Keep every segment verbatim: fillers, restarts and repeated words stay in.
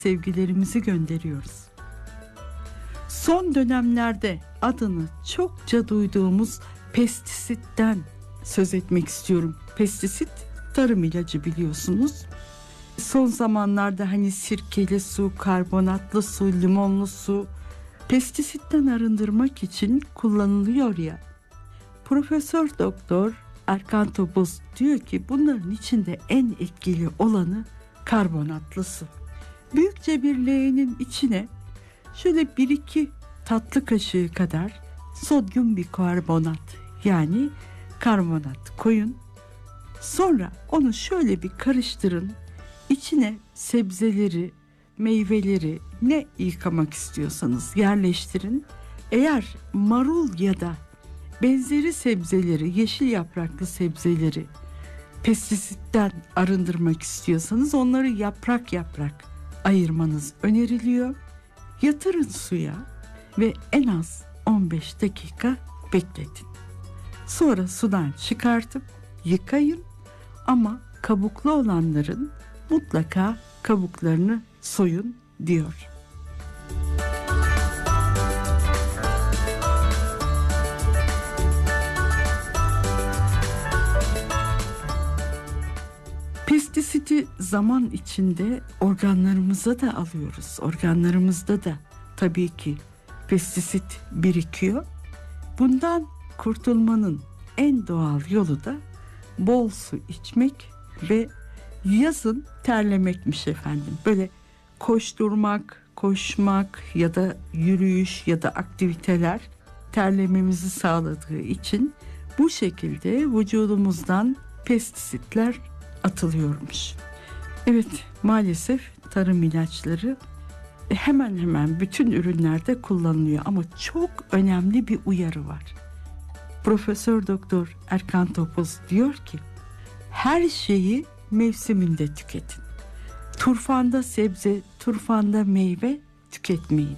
sevgilerimizi gönderiyoruz. Son dönemlerde adını çokça duyduğumuz pestisitten söz etmek istiyorum. Pestisit tarım ilacı biliyorsunuz. Son zamanlarda hani sirkeli su, karbonatlı su, limonlu su pestisitten arındırmak için kullanılıyor ya. Profesör Doktor Erkan Topuz diyor ki bunların içinde en etkili olanı karbonatlı su. Büyükçe bir leğenin içine şöyle bir iki tatlı kaşığı kadar sodyum bikarbonat yani karbonat koyun. Sonra onu şöyle bir karıştırın. İçine sebzeleri, meyveleri ne yıkamak istiyorsanız yerleştirin. Eğer marul ya da benzeri sebzeleri, yeşil yapraklı sebzeleri pestisitten arındırmak istiyorsanız onları yaprak yaprak ayırmanız öneriliyor. Yatırın suya ve en az on beş dakika bekletin. Sonra sudan çıkartıp yıkayın ama kabuklu olanların mutlaka kabuklarını soyun diyor. Pestisiti zaman içinde organlarımıza da alıyoruz. Organlarımızda da tabii ki pestisit birikiyor. Bundan kurtulmanın en doğal yolu da bol su içmek ve yazın terlemekmiş efendim. Böyle koşturmak, koşmak ya da yürüyüş ya da aktiviteler terlememizi sağladığı için bu şekilde vücudumuzdan pestisitler atılıyormuş. Evet, maalesef tarım ilaçları hemen hemen bütün ürünlerde kullanılıyor ama çok önemli bir uyarı var. Profesör Doktor Erkan Topuz diyor ki her şeyi mevsiminde tüketin. Turfanda sebze, turfanda meyve tüketmeyin.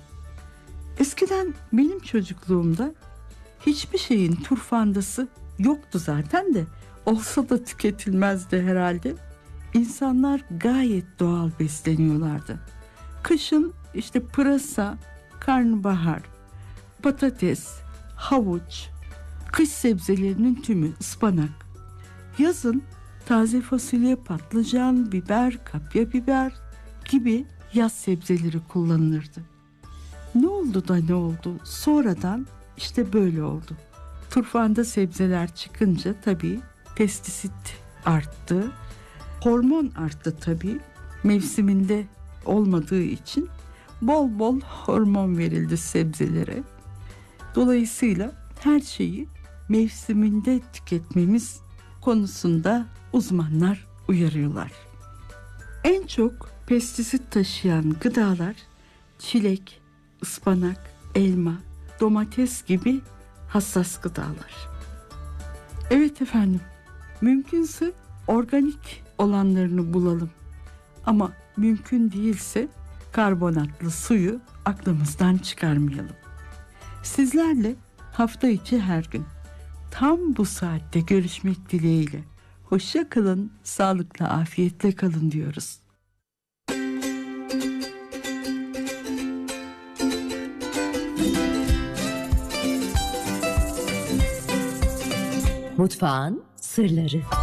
Eskiden benim çocukluğumda hiçbir şeyin turfandası yoktu zaten de olsa da tüketilmezdi herhalde. İnsanlar gayet doğal besleniyorlardı. Kışın işte pırasa, karnabahar, patates, havuç, kış sebzelerinin tümü, ıspanak. Yazın taze fasulye, patlıcan, biber, kapya biber gibi yaz sebzeleri kullanılırdı. Ne oldu da ne oldu? Sonradan işte böyle oldu. Turfanda sebzeler çıkınca tabii pestisit arttı. Hormon arttı tabii. Mevsiminde olmadığı için bol bol hormon verildi sebzelere. Dolayısıyla her şeyi mevsiminde tüketmemiz konusunda uzmanlar uyarıyorlar. En çok pestisit taşıyan gıdalar çilek, ıspanak, elma, domates gibi hassas gıdalar. Evet efendim, mümkünse organik olanlarını bulalım. Ama mümkün değilse karbonatlı suyu aklımızdan çıkarmayalım. Sizlerle hafta içi her gün tam bu saatte görüşmek dileğiyle. Hoşça kalın, sağlıkla, afiyetle kalın diyoruz. Mutfağın sırları.